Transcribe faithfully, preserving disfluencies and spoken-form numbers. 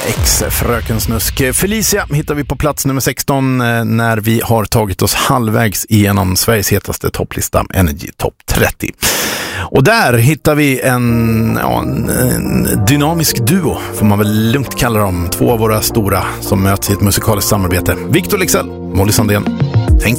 ex-fröken Snusk. Felicia hittar vi på plats nummer sexton när vi har tagit oss halvvägs igenom Sveriges hetaste topplista, Energy Top trettio. Och där hittar vi en, ja, en, en dynamisk duo, får man väl lugnt kalla dem. Två av våra stora som möts i ett musikaliskt samarbete. Victor Leksell, Molly Sandén.